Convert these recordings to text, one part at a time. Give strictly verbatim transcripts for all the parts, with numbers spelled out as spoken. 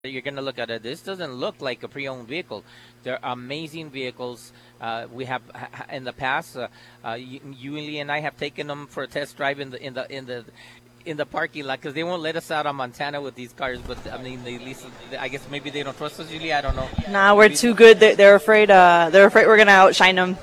You're going to look at it. This doesn't look like a pre-owned vehicle. They're amazing vehicles. Uh, we have in the past, uh, uh, Yuli and I have taken them for a test drive in the in the in the in the parking lot because they won't let us out on Montana with these cars. But I mean, they, at least I guess maybe they don't trust us, Yuli. I don't know. Nah, we're maybe too good. They're, they're afraid. Uh, they're afraid we're going to outshine them.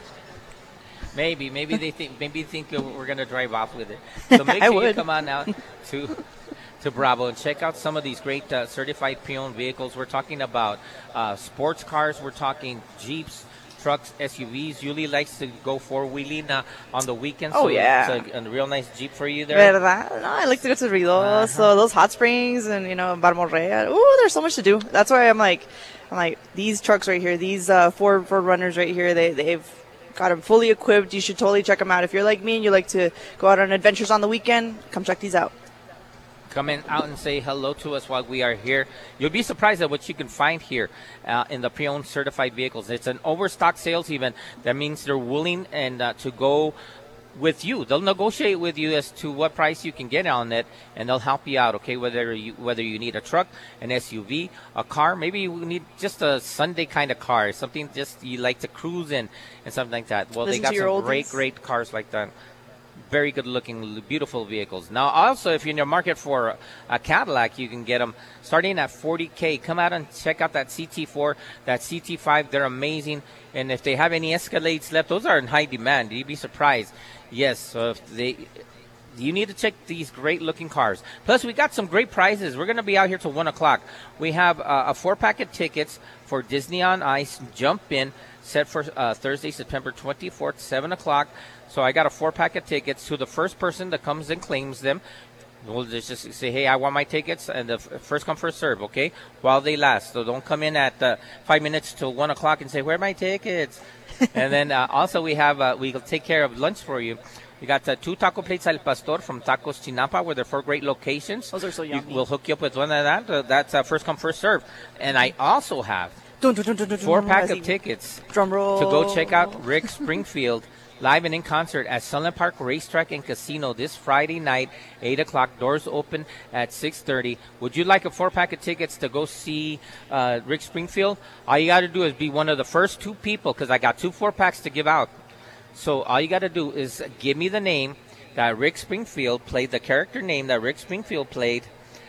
Maybe, maybe they think maybe think we're going to drive off with it. So make sure you come on out to. to Bravo and check out some of these great uh, certified pre-owned vehicles. We're talking about uh, sports cars. We're talking Jeeps, trucks, S U Vs. Yuli likes to go four-wheeling uh, on the weekends. Oh, so yeah. It's a, a real nice Jeep for you there. ¿Verdad? No, I like to go to Ridos, uh-huh. so those hot springs and, you know, Barmorrea. Ooh, there's so much to do. That's why I'm like, I'm like these trucks right here, these uh, Ford, Ford Runners right here, they, they've got them fully equipped. You should totally check them out. If you're like me and you like to go out on adventures on the weekend, come check these out. Come in out and say hello to us while we are here. You'll be surprised at what you can find here uh, in the pre-owned certified vehicles. It's an overstock sales event. That means they're willing and uh, to go with you. They'll negotiate with you as to what price you can get on it, and they'll help you out. Okay, whether you whether you need a truck, an S U V, a car, maybe you need just a Sunday kind of car, something just you like to cruise in and something like that. Well, Listen they got some oldies. great, great cars like that. Very good-looking, beautiful vehicles. Now, also, if you're in the market for a Cadillac, you can get them starting at forty K. Come out and check out that C T four, that C T five. They're amazing. And if they have any Escalades left, those are in high demand. You'd be surprised. Yes, so if they... You need to check these great-looking cars. Plus, we got some great prizes. We're going to be out here till one o'clock. We have uh, a four-pack of tickets for Disney on Ice. Jump in, set for uh, Thursday, September twenty-fourth, seven o'clock. So I got a four-pack of tickets to the first person that comes and claims them. We'll just, just say, hey, I want my tickets, and the f- first come, first serve, okay, while they last. So don't come in at uh, five minutes till one o'clock and say, where are my tickets? And then uh, also we have, uh, we'll take care of lunch for you. We got uh, two taco plates al pastor from Tacos Chinampa, where they're four great locations. Those are so yummy. You, we'll hook you up with one of that. Uh, that's uh, first come, first serve. And I also have dun, dun, dun, dun, dun, four pack dun, of tickets drum roll. to go check out Rick Springfield live and in concert at Sunland Park Racetrack and Casino this Friday night, eight o'clock. Doors open at six thirty. Would you like a four-pack of tickets to go see uh, Rick Springfield? All you got to do is be one of the first two people, because I got two four-packs to give out. So all you got to do is give me the name that Rick Springfield played, the character name that Rick Springfield played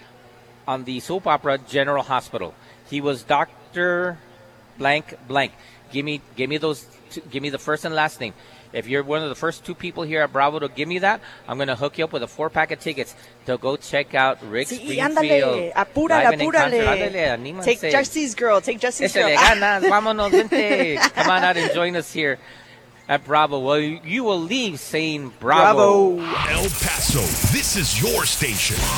on the soap opera General Hospital. He was Doctor Blank Blank. Give me, give me those. Two, give me the first and last name. If you're one of the first two people here at Bravo to give me that, I'm going to hook you up with a four-pack of tickets to go check out Rick sí, Springfield. Ándale, apúrale, apúrale. Take Jesse's girl, take Jesse's girl. Ganas, vámonos, vente. Come on out and join us here at Bravo. Well, you will leave saying Bravo. Bravo. El Paso, this is your station.